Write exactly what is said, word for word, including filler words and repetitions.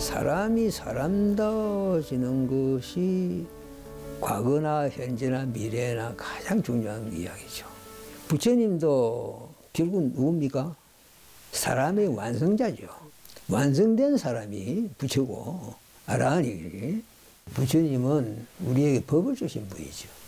사람이 사람다워지는 것이 과거나 현재나 미래나 가장 중요한 이야기죠. 부처님도 결국은 누굽니까? 사람의 완성자죠. 완성된 사람이 부처고, 아라한이. 부처님은 우리에게 법을 주신 분이죠.